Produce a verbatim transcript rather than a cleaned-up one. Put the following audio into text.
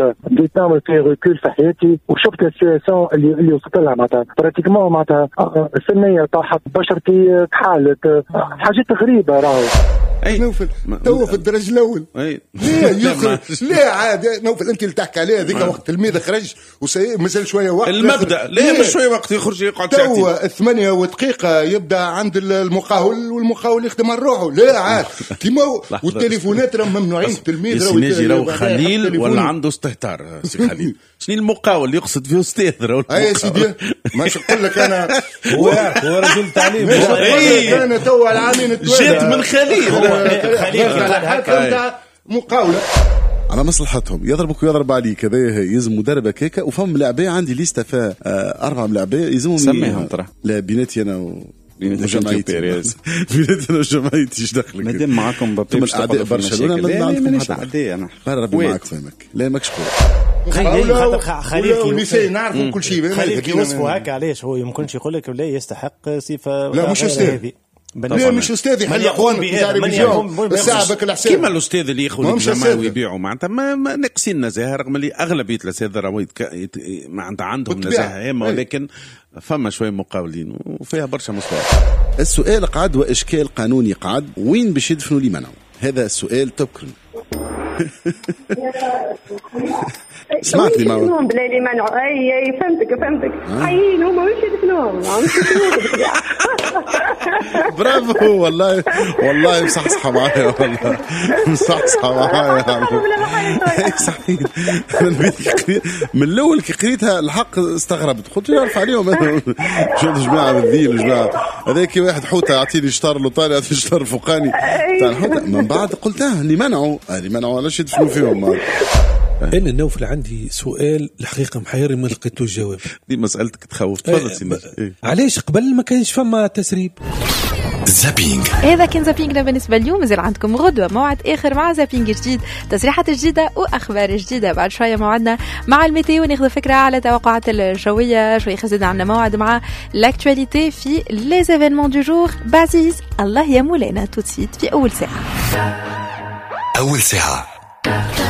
بديت نعمل في ريكول في حياتي وشفت السياسيون اللي اللي وصلت لها معناتها براتيكمون معناتها السنيه طاحت بشرتي تحالت حاجات غريبه راهو. اي نوفل تو في الدرج الاول ليه يخرج ليه عاد نوفل انت اللي تحكي عليه هذيك وقت الميدة خرج ومازال شويه وقت المبدا ليه مش شويه وقت يخرج يقعد ساعتين تو ثمانية ودقيقه يبدا عند المقاول والمقاول يخدم على روحه ليه عاد كيما والتليفونات راهم ممنوعين التلميذ راهو يجي راهو خليل ولا عنده استهتار سي خليل شنو المقاول يقصد فيه استاذ راهو اي سيدي ماشي نقول لك انا هو هو رجل تعليم انا تو العامين جيت من خليل خليل على حكم تاع مقاولة على مصلحتهم يضربك ويضرب عليك هذا يلزم مدرب كيكا وفهم لاعبين عندي ليستا فيها أربعة لاعبين يلزمهم سميهم ترى لا بيناتي أنا و وجماعتي بيناتي أنا وجماعتي إيش دخلك مادام معاكم من أعداء برشلونة ما عندكم حتى أعداء أنا ربي معك فهمك لا ماكش خليل خليل وليسي نعرفوا كل شيء خليل كي يوصفوا هكا علاش هو يمكنش يقول لك لا يستحق صفة لا مش أستاذ لا مش أستاذ من يقوم بهذا من يقوم الساعة الحساب كيما الأستاذ اللي ياخذ الجماعة ويبيعوا معناتها ما, ما نقصين نزاهة رغم اللي أغلبية الأساتذة راهو معناتها عندهم نزاهة هامة ولكن فما شوية مقاولين وفيها برشا مصطلحات. السؤال قعد وإشكال قانوني قعد وين باش يدفنوا لي منعوا هذا السؤال تبكر سمعتني ما هو بلا لي منعوا اي اي فهمتك فهمتك حيين هما واش يدفنوهم برافو والله والله مصحصحه معايا والله مصحصحه معايا صحيح من الاول كي قريتها الحق استغربت قلت يعرف عليهم شو جماعه بالذيل جماعه هذاك واحد حوته يعطيني شطار لوطاني يعطيني شطار فوقاني تاع الحوته من بعد قلت اه اللي منعوا اللي منعوا علاش يدفنوا فيهم. أنا النوفل عندي سؤال الحقيقة محيري ما لقيتوش جواب. دي مسألتك تخوف تفضل سيدي. إيه؟ علاش قبل ما كانش فما تسريب؟ زابينج هذا كان زابينجنا بالنسبة اليوم. مازال عندكم غدوة موعد آخر مع زابينج جديد تصريحات جديدة وأخبار جديدة. بعد شوية موعدنا مع الميتيو وناخذ فكرة على توقعات الجوية. شوية خزينا عنا موعد مع لاكتواليتي في ليز ايفينمون دو جور. بعزيز الله يا مولانا توتسيت في أول ساعة. أول ساعة